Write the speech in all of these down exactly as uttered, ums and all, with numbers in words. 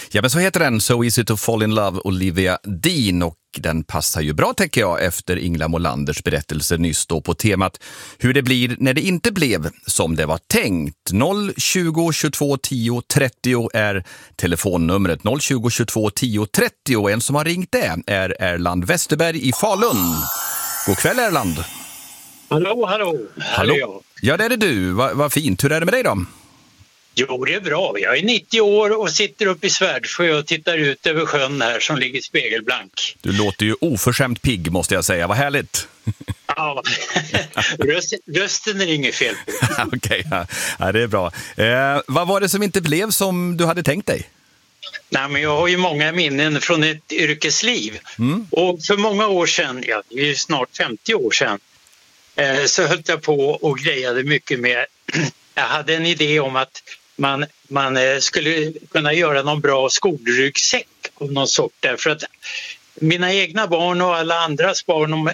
Ja, men så heter den So Easy to Fall in Love, Olivia Dean, och den passar ju bra, tänker jag, efter Ingela Molanders berättelse nyss då på temat hur det blir när det inte blev som det var tänkt. noll tjugo tjugotvå tio trettio är telefonnumret. noll tjugo tjugotvå tio trettio. En som har ringt det är Erland Westerberg i Falun. God kväll, Erland. Hallå, hallå. Hallå. Ja, det är det du. Vad va fint. Hur är det med dig då? Jo, det är bra. Jag är nittio år och sitter uppe i Svärdsjö och tittar ut över sjön här som ligger spegelblank. Du låter ju oförskämt pigg, måste jag säga. Vad härligt. Ja, Röst, rösten är inget fel på. Okej, okay, ja. ja, det är bra. Eh, vad var det som inte blev som du hade tänkt dig? Nej, men jag har ju många minnen från ett yrkesliv. Mm. Och för många år sedan, ja, det är ju snart femtio år sedan, eh, så höll jag på och grejade mycket med. Jag hade en idé om att man, man skulle kunna göra någon bra skolryggsäck av någon sort. Därför att mina egna barn och alla andras barn, de,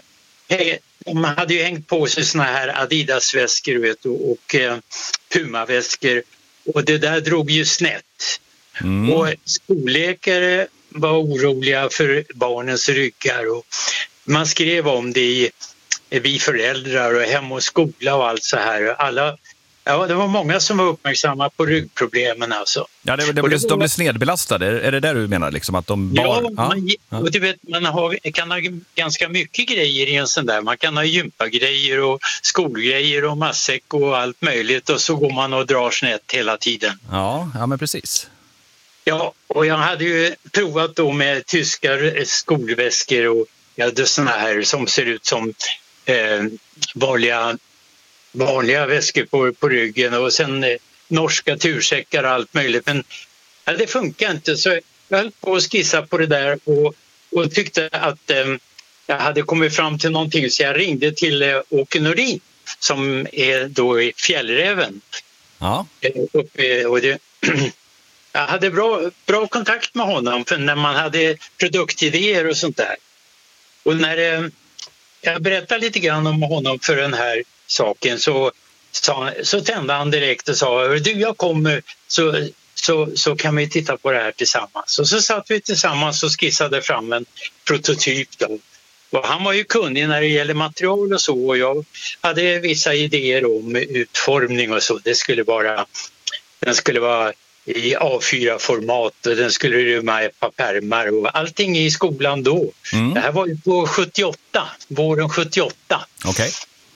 de hade ju hängt på sig såna här Adidas-väskor vet, och, och eh, Puma-väskor. Och det där drog ju snett. Mm. Och skolläkare var oroliga för barnens ryggar. Och man skrev om det i Vi föräldrar och Hem och skola och allt så här. Alla Ja, det var många som var uppmärksamma på ryggproblemen alltså. Ja, det, det, det, de blev snedbelastade. Är det där du menar liksom att de bar? Ja, man, ja. Och du vet, man har, kan ha ganska mycket grejer i en sån där. Man kan ha gympagrejer och skolgrejer och matsäck och allt möjligt och så går man och drar snett hela tiden. Ja, ja men precis. Ja, och jag hade ju provat då med tyska skolväskor och jag hade såna här som ser ut som eh, vanliga vanliga väskor på, på ryggen och sen eh, norska tursäckar och allt möjligt. Men ja, det funkar inte så jag höll på att skissa på det där och, och tyckte att eh, jag hade kommit fram till någonting så jag ringde till eh, Åke Nordin som är då i Fjällräven. Ja. Eh, uppe, och det, jag hade bra, bra kontakt med honom för när man hade produktidéer och sånt där. Och när eh, jag berättade lite grann om honom för den här saken så, så, så tände han direkt och sa du jag kommer så, så, så kan vi titta på det här tillsammans. Och så satt vi tillsammans och skissade fram en prototyp då. Och han var ju kunnig när det gäller material och så och jag hade vissa idéer om utformning och så. Det skulle vara, den skulle vara i A fyra format och den skulle rymma ett par pärmar och allting i skolan då. Mm. Det här var ju på sjuttioåtta, våren sjuttioåtta. Okej. Okay.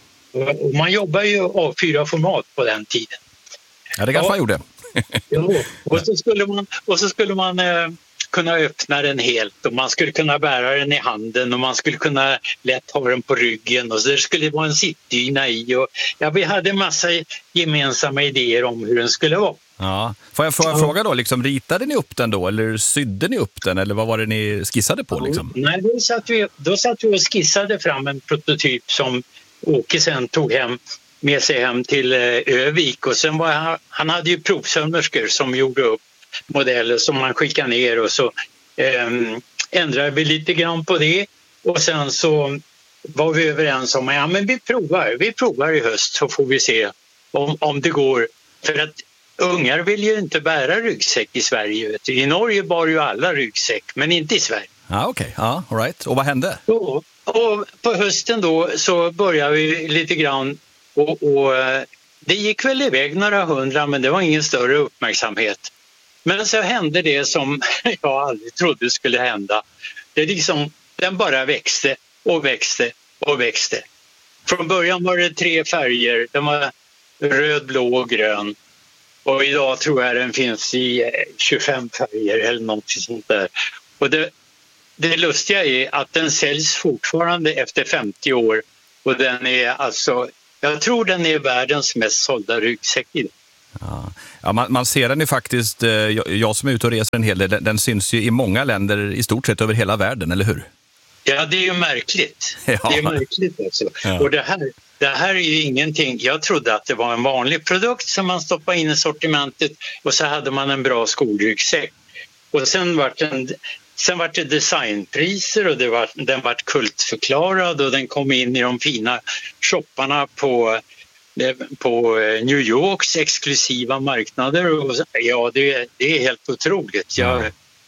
Och man jobbar ju A fyra format på den tiden. Ja, det kanske ja. man gjorde. Jo. Och så skulle man, och så skulle man eh, kunna öppna den helt och man skulle kunna bära den i handen och man skulle kunna lätt ha den på ryggen och så det skulle vara en sittdyna i. Och, ja, vi hade en massa gemensamma idéer om hur den skulle vara. Ja. Får jag, får jag fråga då, liksom, ritade ni upp den då eller sydde ni upp den eller vad var det ni skissade på? Liksom? Ja, nej, då satt, vi, då satt vi och skissade fram en prototyp som Åke sen tog hem med sig hem till Övik och sen var han, han hade ju provsömmerskor som gjorde upp modeller som man skickade ner och så eh, ändrade vi lite grann på det och sen så var vi överens om ja men vi provar, vi provar i höst så får vi se om, om det går för att ungar vill ju inte bära ryggsäck i Sverige. Vet du. I Norge bar ju alla ryggsäck men inte i Sverige. Ja okej, okay. Ja, all right. Och vad hände? Och, och på hösten då så började vi lite grann och, och det gick väl iväg några hundra men det var ingen större uppmärksamhet. Men så hände det som jag aldrig trodde skulle hända. Det liksom, den bara växte och växte och växte. Från början var det tre färger. Den var röd, blå och grön. Och idag tror jag den finns i tjugofem färger eller något sånt där. Och det, det lustiga är att den säljs fortfarande efter femtio år. Och den är alltså, jag tror den är världens mest sålda ryggsäck idag. Ja. Ja, man, man ser den ju faktiskt, jag, jag som är ute och reser en hel del, den, den syns ju i många länder i stort sett över hela världen, eller hur? Ja, det är ju märkligt. Ja. Det är märkligt alltså. Ja. Och det här, det här är ju ingenting, jag trodde att det var en vanlig produkt som man stoppade in i sortimentet och så hade man en bra skolryggsäck. Och sen var det, sen var det designpriser och det var, den var kultförklarad och den kom in i de fina shopparna på på New Yorks exklusiva marknader och ja det, det är helt otroligt. Jag,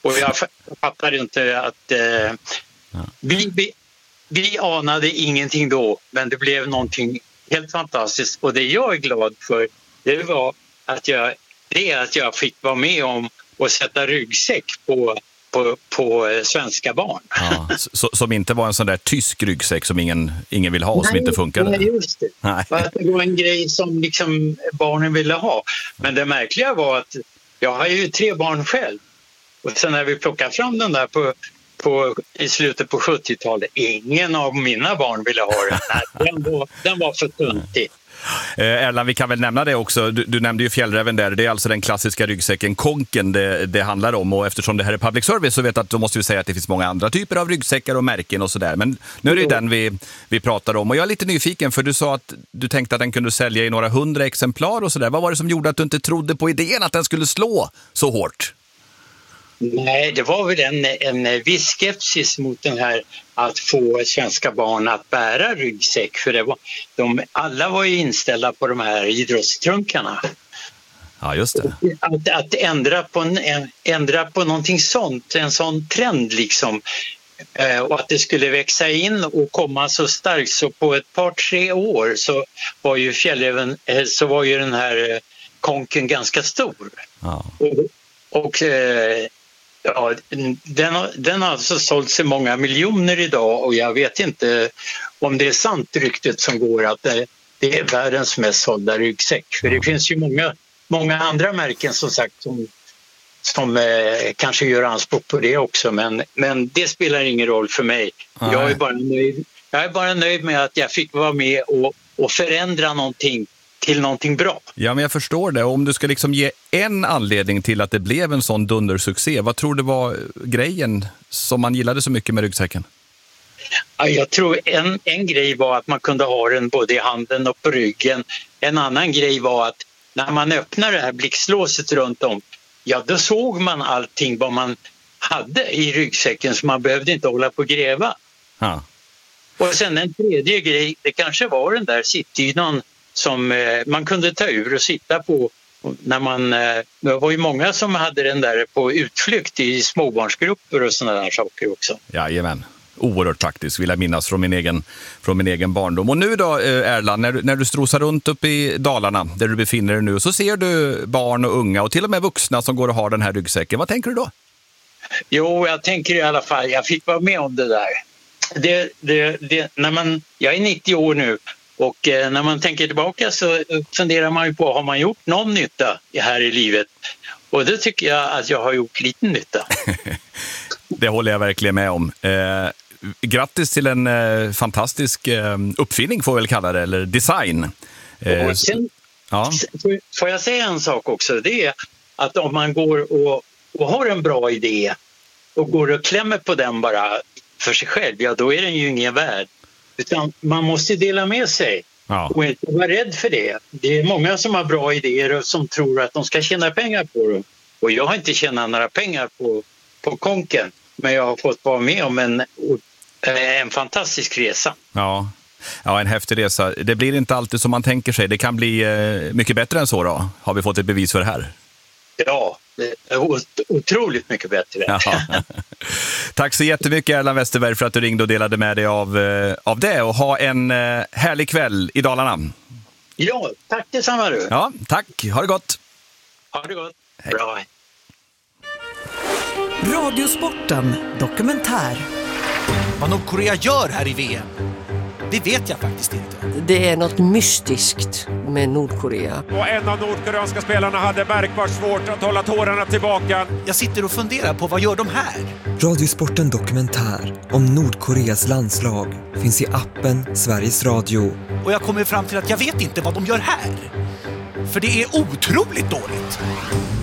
Och jag fattar inte att eh, ja. vi, vi, vi anade ingenting då, men det blev någonting helt fantastiskt. Och det jag är glad för, det var att jag, det är att jag fick vara med om att sätta ryggsäck på På, på svenska barn. Ja, så, som inte var en sån där tysk ryggsäck som ingen, ingen vill ha och som inte funkade. Nej, just det. Nej. Att det var en grej som liksom barnen ville ha. Men det märkliga var att jag har ju tre barn själv. Och sen när vi plockade fram den där på, på, i slutet på sjuttiotalet, ingen av mina barn ville ha den. Nej, den, var, den var för tuntig. Eh, Erland, vi kan väl nämna det också. Du, du nämnde ju fjällräven där. Det är alltså den klassiska ryggsäcken Konken det, det handlar om. Och eftersom det här är public service så vet jag att då måste vi säga att det finns många andra typer av ryggsäckar och märken och sådär. Men nu är det ju den vi, vi pratar om. Och jag är lite nyfiken för du sa att du tänkte att den kunde sälja i några hundra exemplar och sådär. Vad var det som gjorde att du inte trodde på idén att den skulle slå så hårt? Nej, det var väl en, en viss skepsis mot den här att få svenska barn att bära ryggsäck. För det var, de, alla var ju inställda på de här idrottstrunkarna. Ja, just det. Att, att ändra, på en, ändra på någonting sånt, en sån trend liksom. Eh, och att det skulle växa in och komma så starkt så på ett par, tre år så var ju fjällräven, eh, så var ju den här eh, Konken ganska stor. Ja. Och, och eh, ja, den, har, den har alltså sålt sig många miljoner idag och jag vet inte om det är sant ryktet som går att det, det är världens mest sålda ryggsäck. För det finns ju många, många andra märken som sagt som, som eh, kanske gör anspråk på det också, men, men det spelar ingen roll för mig. Jag är, bara nöjd, jag är bara nöjd med att jag fick vara med och, och förändra någonting till någonting bra. Ja, men jag förstår det. Och om du ska liksom ge en anledning till att det blev en sån dundersuccé, vad tror du var grejen som man gillade så mycket med ryggsäcken? Ja, jag tror en, en grej var att man kunde ha den både i handen och på ryggen. En annan grej var att när man öppnar det här blixtlåset runt om, ja då såg man allting vad man hade i ryggsäcken så man behövde inte hålla på och gräva. Ja. Och sen en tredje grej, det kanske var den där sittdynan som eh, man kunde ta ur och sitta på när man, eh, det var ju många som hade den där på utflykt i småbarnsgrupper och sådana där saker också. Jajamän, oerhört praktiskt vill jag minnas från min egen, från min egen barndom. Och nu då Erland, när du, när du strosar runt upp i Dalarna där du befinner dig nu så ser du barn och unga och till och med vuxna som går och har den här ryggsäcken. Vad tänker du då? Jo, jag tänker i alla fall, jag fick vara med om det där. Det, det, det, när man, jag är nittio år nu. Och eh, när man tänker tillbaka så funderar man ju på, har man gjort någon nytta här i livet? Och det tycker jag att jag har gjort liten nytta. Det håller jag verkligen med om. Eh, grattis till en eh, fantastisk eh, uppfinning får jag väl kalla det, eller design. Eh, och sen, ja. Får jag säga en sak också? Det är att om man går och, och har en bra idé och går och klämmer på den bara för sig själv, ja då är den ju ingen värd. Utan man måste dela med sig ja. Och inte vara rädd för det. Det är många som har bra idéer och som tror att de ska tjäna pengar på det. Och jag har inte tjänat några pengar på, på Konken. Men jag har fått vara med om en, en fantastisk resa. Ja. ja, en häftig resa. Det blir inte alltid som man tänker sig. Det kan bli mycket bättre än så då. Har vi fått ett bevis för det här? Ja, det är otroligt mycket bättre. Ja. Tack så jättemycket Erland Westerberg för att du ringde och delade med dig av, av det. Och ha en härlig kväll i Dalarna. Ja, tack detsamma du. Ja, tack. Ha det gott. Ha det gott. Hej. Bra. Radiosporten dokumentär. Vad Nordkorea gör här i V M, det vet jag faktiskt inte. Det är något mystiskt med Nordkorea. Och en av nordkoreanska spelarna hade märkbart svårt att hålla tårarna tillbaka. Jag sitter och funderar på, vad gör de här? Radiosporten dokumentär om Nordkoreas landslag finns i appen Sveriges Radio. Och jag kommer fram till att jag vet inte vad de gör här. För det är otroligt dåligt.